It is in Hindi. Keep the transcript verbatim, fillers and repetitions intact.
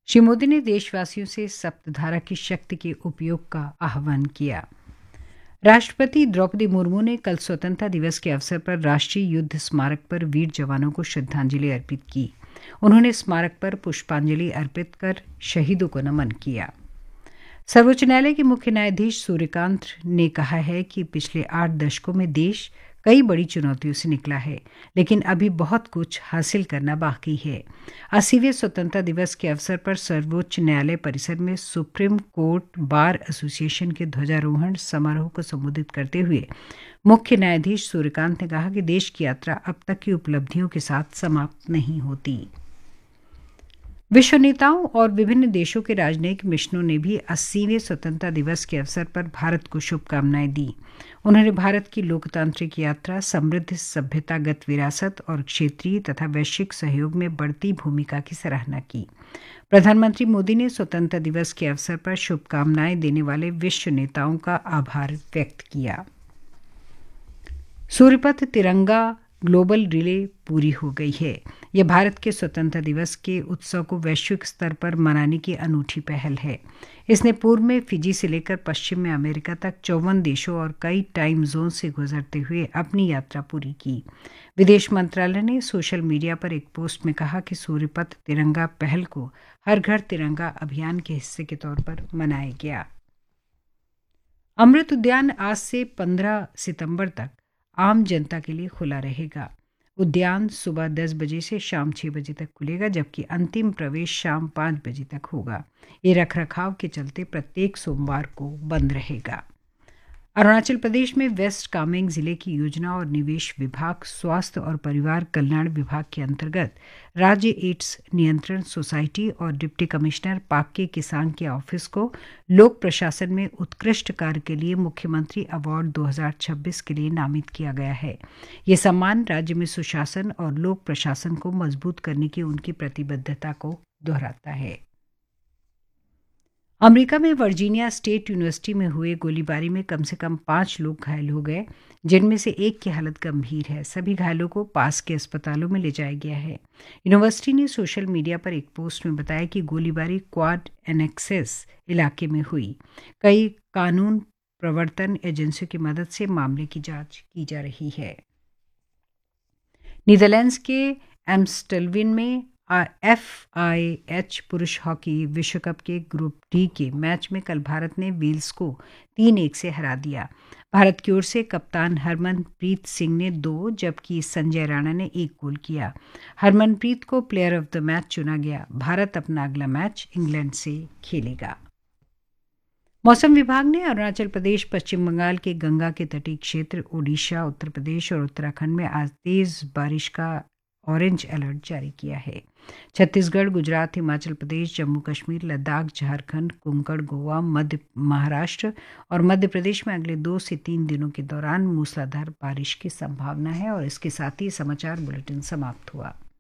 श्री मोदी ने देशवासियों से सप्तधारा की शक्ति के उपयोग का आह्वान किया। राष्ट्रपति द्रौपदी मुर्मू ने कल स्वतंत्रता दिवस के अवसर पर राष्ट्रीय युद्ध स्मारक पर वीर जवानों को श्रद्धांजलि अर्पित की। उन्होंने स्मारक पर पुष्पांजलि अर्पित कर शहीदों को नमन किया। सर्वोच्च न्यायालय के मुख्य न्यायाधीश सूर्यकांत ने कहा है कि पिछले आठ दशकों में देश कई बड़ी चुनौतियों से निकला है, लेकिन अभी बहुत कुछ हासिल करना बाकी है। अस्सीवें स्वतंत्रता दिवस के अवसर पर सर्वोच्च न्यायालय परिसर में सुप्रीम कोर्ट बार एसोसिएशन के ध्वजारोहण समारोह को संबोधित करते हुए मुख्य न्यायाधीश सूर्यकांत ने कहा कि देश की यात्रा अब तक की उपलब्धियों के साथ समाप्त नहीं होती। विश्व नेताओं और विभिन्न देशों के राजनयिक मिशनों ने भी अस्सीवें स्वतंत्रता दिवस के अवसर पर भारत को शुभकामनाएं दी। उन्होंने भारत की लोकतांत्रिक यात्रा, समृद्ध सभ्यतागत विरासत और क्षेत्रीय तथा वैश्विक सहयोग में बढ़ती भूमिका की सराहना की। प्रधानमंत्री मोदी ने स्वतंत्रता दिवस के अवसर पर शुभकामनाएं देने वाले विश्व नेताओं का आभार व्यक्त किया। सूर्यपथ तिरंगा ग्लोबल रिले पूरी हो गई है। यह भारत के स्वतंत्रता दिवस के उत्सव को वैश्विक स्तर पर मनाने की अनूठी पहल है। इसने पूर्व में फिजी से लेकर पश्चिम में अमेरिका तक चौवन देशों और कई टाइम जोन से गुजरते हुए अपनी यात्रा पूरी की। विदेश मंत्रालय ने सोशल मीडिया पर एक पोस्ट में कहा कि सूर्यपथ तिरंगा पहल को हर घर तिरंगा अभियान के हिस्से के तौर पर मनाया गया। अमृत उद्यान आज से पंद्रह सितंबर तक आम जनता के लिए खुला रहेगा। उद्यान सुबह दस बजे से शाम छह बजे तक खुलेगा, जबकि अंतिम प्रवेश शाम पाँच बजे तक होगा। ये रखरखाव के चलते प्रत्येक सोमवार को बंद रहेगा। अरुणाचल प्रदेश में वेस्ट कामेंग जिले की योजना और निवेश विभाग, स्वास्थ्य और परिवार कल्याण विभाग के अंतर्गत राज्य एड्स नियंत्रण सोसाइटी और डिप्टी कमिश्नर पाक्के किसांग के ऑफिस को लोक प्रशासन में उत्कृष्ट कार्य के लिए मुख्यमंत्री अवार्ड दो हज़ार छब्बीस के लिए नामित किया गया है। ये सम्मान राज्य में सुशासन और लोक प्रशासन को मजबूत करने की उनकी प्रतिबद्धता को दोहराता है। अमेरिका में वर्जीनिया स्टेट यूनिवर्सिटी में हुए गोलीबारी में कम से कम पांच लोग घायल हो गए, जिनमें से एक की हालत गंभीर है। सभी घायलों को पास के अस्पतालों में ले जाया गया है। यूनिवर्सिटी ने सोशल मीडिया पर एक पोस्ट में बताया कि गोलीबारी क्वाड एनेक्सेस इलाके में हुई। कई कानून प्रवर्तन एजेंसियों की मदद से मामले की जांच की जा रही है। नीदरलैंड्स के एम्स्टलविन में एफ आई एच पुरुष हॉकी विश्व कप के ग्रुप डी के मैच में कल भारत ने वेल्स को तीन एक से हरा दिया। भारत की ओर से कप्तान हरमनप्रीत सिंह ने दो, जबकि संजय राणा ने एक गोल किया। हरमनप्रीत को प्लेयर ऑफ द मैच चुना गया। भारत अपना अगला मैच इंग्लैंड से खेलेगा। मौसम विभाग ने अरुणाचल प्रदेश, पश्चिम बंगाल के गंगा के तटीय क्षेत्र, ओडिशा, उत्तर प्रदेश और उत्तराखंड में आज तेज बारिश का ऑरेंज अलर्ट जारी किया है। छत्तीसगढ़, गुजरात, हिमाचल प्रदेश, जम्मू कश्मीर, लद्दाख, झारखंड, कोंकण, गोवा, मध्य महाराष्ट्र और मध्य प्रदेश में अगले दो से तीन दिनों के दौरान मूसलाधार बारिश की संभावना है। और इसके साथ ही समाचार बुलेटिन समाप्त हुआ।